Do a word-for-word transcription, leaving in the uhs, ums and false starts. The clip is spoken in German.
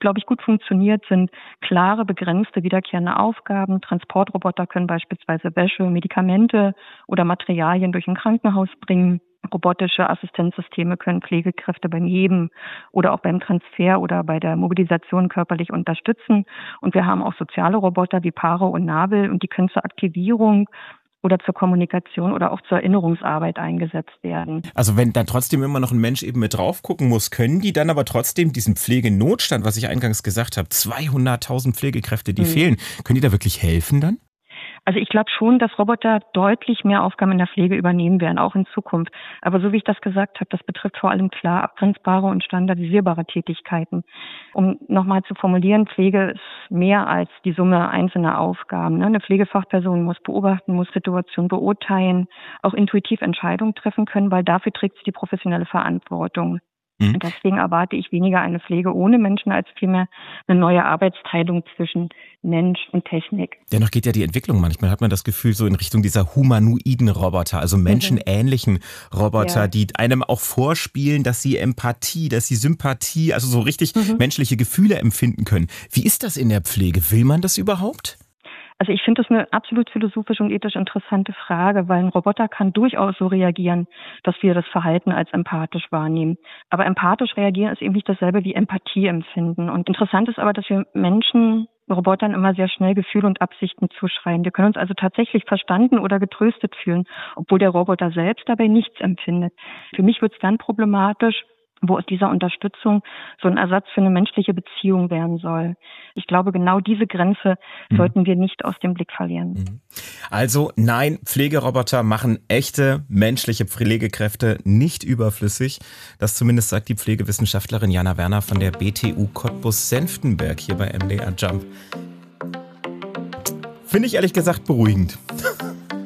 glaube ich, gut funktioniert, sind klare, begrenzte, wiederkehrende Aufgaben. Transportroboter können beispielsweise Wäsche, Medikamente oder Materialien durch ein Krankenhaus bringen. Robotische Assistenzsysteme können Pflegekräfte beim Heben oder auch beim Transfer oder bei der Mobilisation körperlich unterstützen. Und wir haben auch soziale Roboter wie Paro und Navel und die können zur Aktivierung oder zur Kommunikation oder auch zur Erinnerungsarbeit eingesetzt werden. Also wenn dann trotzdem immer noch ein Mensch eben mit drauf gucken muss, können die dann aber trotzdem diesen Pflegenotstand, was ich eingangs gesagt habe, zweihunderttausend Pflegekräfte, die mhm. fehlen, können die da wirklich helfen dann? Also ich glaube schon, dass Roboter deutlich mehr Aufgaben in der Pflege übernehmen werden, auch in Zukunft. Aber so wie ich das gesagt habe, das betrifft vor allem klar abgrenzbare und standardisierbare Tätigkeiten. Um nochmal zu formulieren, Pflege ist mehr als die Summe einzelner Aufgaben. Eine Pflegefachperson muss beobachten, muss Situationen beurteilen, auch intuitiv Entscheidungen treffen können, weil dafür trägt sie die professionelle Verantwortung. Mhm. Und deswegen erwarte ich weniger eine Pflege ohne Menschen als vielmehr eine neue Arbeitsteilung zwischen Mensch und Technik. Dennoch geht ja die Entwicklung, manchmal hat man das Gefühl, so in Richtung dieser humanoiden Roboter, also menschenähnlichen Roboter, ja. die einem auch vorspielen, dass sie Empathie, dass sie Sympathie, also so richtig mhm. menschliche Gefühle empfinden können. Wie ist das in der Pflege? Will man das überhaupt? Also ich finde das eine absolut philosophisch und ethisch interessante Frage, weil ein Roboter kann durchaus so reagieren, dass wir das Verhalten als empathisch wahrnehmen. Aber empathisch reagieren ist eben nicht dasselbe wie Empathie empfinden. Und interessant ist aber, dass wir Menschen Robotern immer sehr schnell Gefühle und Absichten zuschreiben. Wir können uns also tatsächlich verstanden oder getröstet fühlen, obwohl der Roboter selbst dabei nichts empfindet. Für mich wird es dann problematisch, wo aus dieser Unterstützung so ein Ersatz für eine menschliche Beziehung werden soll. Ich glaube, genau diese Grenze mhm. sollten wir nicht aus dem Blick verlieren. Also nein, Pflegeroboter machen echte menschliche Pflegekräfte nicht überflüssig. Das zumindest sagt die Pflegewissenschaftlerin Jana Werner von der B T U Cottbus-Senftenberg hier bei M D R Jump. Finde ich ehrlich gesagt beruhigend.